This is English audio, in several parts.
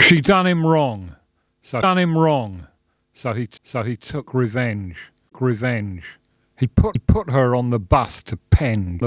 She done him wrong. So he took revenge. He put her on the bus to Penge.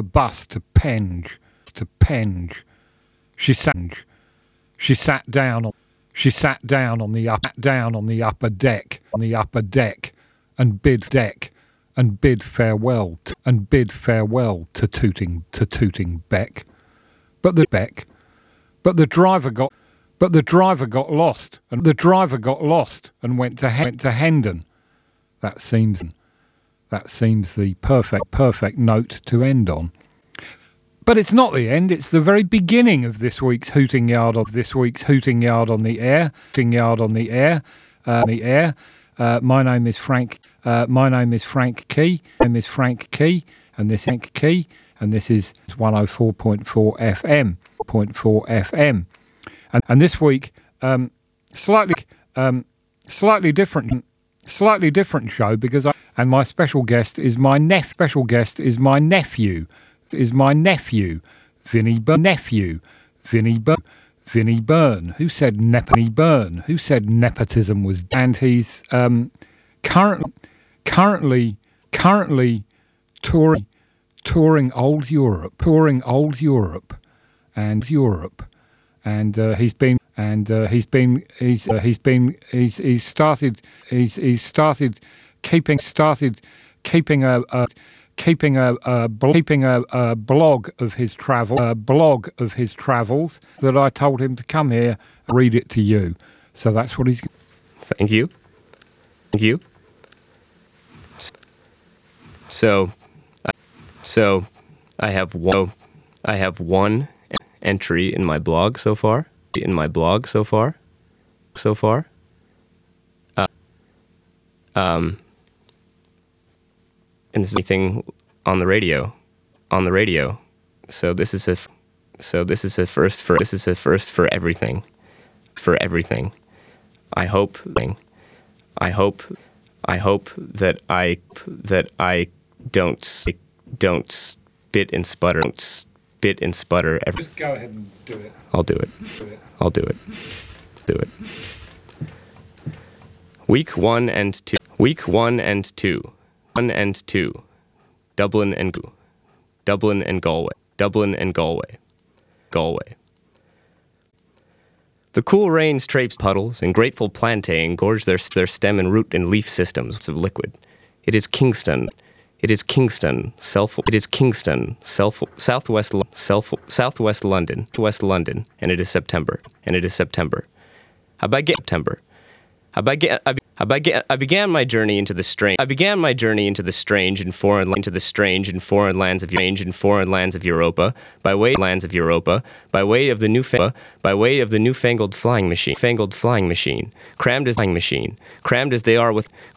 She sat down on the upper deck and bid farewell to Tooting Bec. But the driver got lost and went to Hendon. That seems the perfect note to end on. But it's not the end, it's the very beginning of this week's Hooting Yard on the air. My name is Frank Key, and this is 104.4 FM. And this week, slightly different show because my special guest is my nephew, Vinnie Byrne, who said nepotism was, and he's currently touring old Europe, and he's started keeping a blog of his travels that I told him to come here and read it to you. So that's what he's. Thank you. So I have one entry in my blog so far. And this is anything on the radio. So this is a first for everything. I hope that I don't spit and sputter. Just go ahead and do it. I'll do it. Week 1 and 2. Dublin and Galway. The cool rains traipse puddles, and grateful plantain gorge their stem and root and leaf systems of liquid. It is Kingston, southwest London, and it is September. I began my journey into the strange and foreign lands of Europa by way of the newfangled flying machine, crammed as they are with